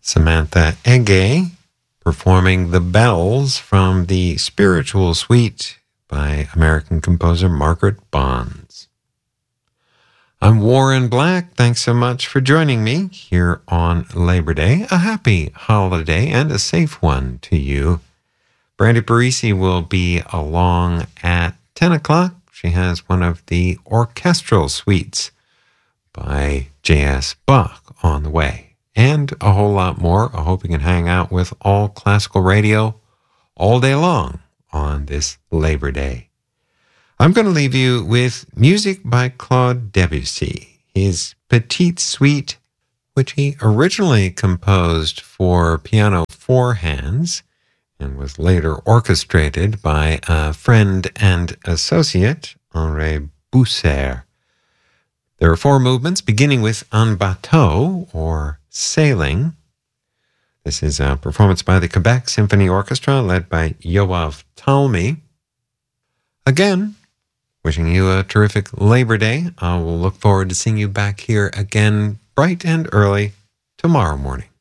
Samantha Ege performing The Bells from the Spiritual Suite by American composer Margaret Bonds. I'm Warren Black. Thanks so much for joining me here on Labor Day. A happy holiday and a safe one to you. Brandy Parisi will be along at 10 o'clock. She has one of the orchestral suites by J.S. Bach on the way. And a whole lot more. I hope you can hang out with All Classical Radio all day long on this Labor Day. I'm going to leave you with music by Claude Debussy, his Petite Suite, which he originally composed for piano four hands and was later orchestrated by a friend and associate, Henri Bousser. There are four movements, beginning with En Bateau, or Sailing. This is a performance by the Quebec Symphony Orchestra, led by Yoav Talmy. Again, wishing you a terrific Labor Day. I will look forward to seeing you back here again bright and early tomorrow morning.